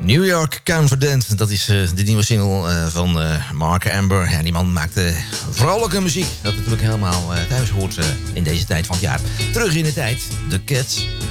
New York Confident, dat is de nieuwe single van Mark Amber. Ja, die man maakt vrolijke muziek, dat natuurlijk helemaal thuis hoort in deze tijd van het jaar. Terug in de tijd, The Cats.